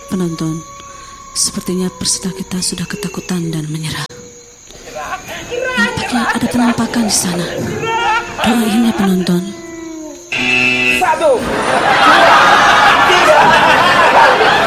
Penonton, sepertinya peserta kita sudah ketakutan dan menyerah. Nampaknya ada penampakan di sana. Doain ya penonton. 1, 2, 3.